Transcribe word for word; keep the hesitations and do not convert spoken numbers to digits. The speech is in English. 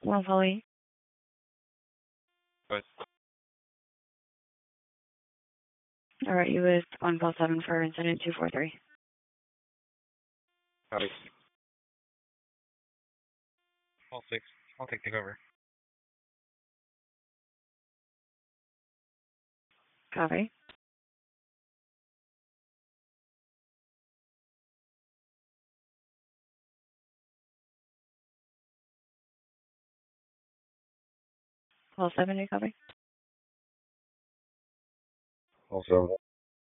One Polly. But All right, you with on call seven for incident two four three. copy. All six. I'll take the cover. Copy. Call seven, you copy? Also,